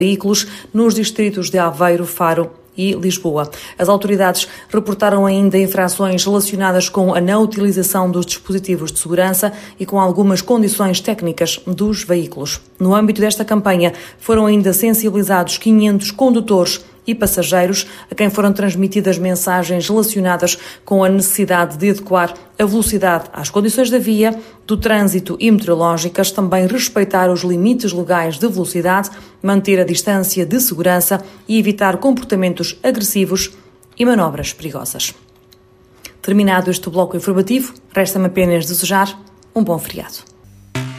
veículos nos distritos de Aveiro, Faro e Lisboa. As autoridades reportaram ainda infrações relacionadas com a não utilização dos dispositivos de segurança e com algumas condições técnicas dos veículos. No âmbito desta campanha, foram ainda sensibilizados 500 condutores e passageiros a quem foram transmitidas mensagens relacionadas com a necessidade de adequar a velocidade às condições da via, do trânsito e meteorológicas, também respeitar os limites legais de velocidade, manter a distância de segurança e evitar comportamentos agressivos e manobras perigosas. Terminado este bloco informativo, resta-me apenas desejar um bom feriado.